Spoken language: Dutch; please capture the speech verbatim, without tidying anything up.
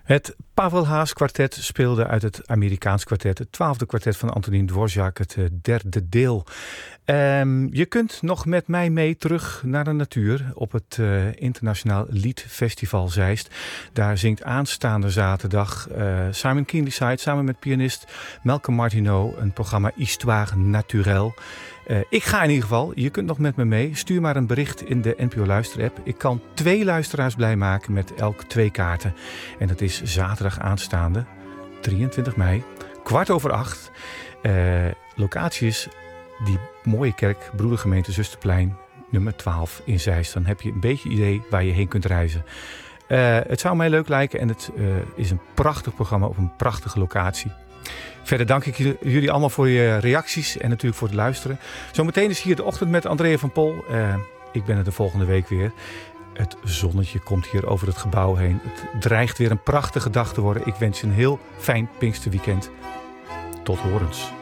Het Pavel Haas kwartet speelde uit het Amerikaans kwartet, het twaalfde kwartet van Antonín Dvořák, het uh, derde deel. Um, je kunt nog met mij mee terug naar de natuur op het uh, Internationaal Liedfestival Zeist. Daar zingt aanstaande zaterdag uh, Simon Keenlyside samen met pianist Malcolm Martineau een programma Histoire Naturelle. Uh, ik ga in ieder geval, je kunt nog met me mee. Stuur maar een bericht in de N P O Luisterapp. Ik kan twee luisteraars blij maken met elk twee kaarten. En dat is zaterdag aanstaande, drieëntwintig mei, kwart over acht. Uh, locatie is die mooie kerk, Broedergemeente Zusterplein, nummer twaalf in Zeist. Dan heb je een beetje idee waar je heen kunt reizen. Uh, het zou mij leuk lijken en het uh, is een prachtig programma op een prachtige locatie. Verder dank ik jullie allemaal voor je reacties en natuurlijk voor het luisteren. Zometeen is hier de ochtend met Andrea van Pol. Uh, ik ben er de volgende week weer. Het zonnetje komt hier over het gebouw heen. Het dreigt weer een prachtige dag te worden. Ik wens je een heel fijn Pinksterweekend. Tot horens.